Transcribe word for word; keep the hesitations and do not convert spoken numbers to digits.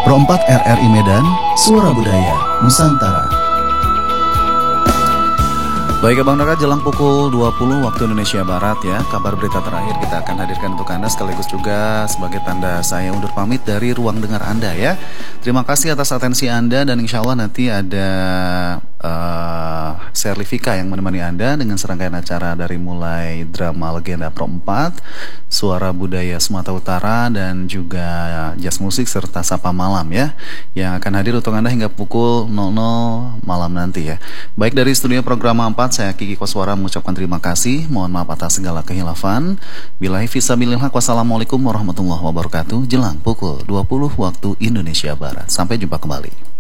Pro empat R R I Medan, Suara Budaya Nusantara. Baik Abang Nara, jelang pukul dua puluh waktu Indonesia Barat ya, kabar berita terakhir kita akan hadirkan untuk Anda sekaligus juga sebagai tanda saya undur pamit dari ruang dengar Anda ya. Terima kasih atas atensi Anda dan insya Allah nanti ada uh, Serlivika yang menemani Anda dengan serangkaian acara dari mulai drama legenda Pro empat, Suara Budaya Sumatera Utara dan juga jazz musik serta Sapa Malam ya, yang akan hadir untuk Anda hingga pukul nol nol malam nanti ya. Baik, dari studio program empat saya Kiki Koswara mengucapkan terima kasih. Mohon maaf atas segala kehilafan. Billahi fisabilil haq. Wassalamualaikum warahmatullahi wabarakatuh. Jelang pukul dua puluh waktu Indonesia Barat. Sampai jumpa kembali.